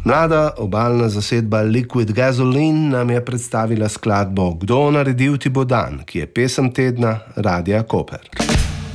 Mlada obalna zasedba Liquid Gasoline nam je predstavila skladbo Kdo naredil ti bo dan, ki je pesem tedna Radia Koper.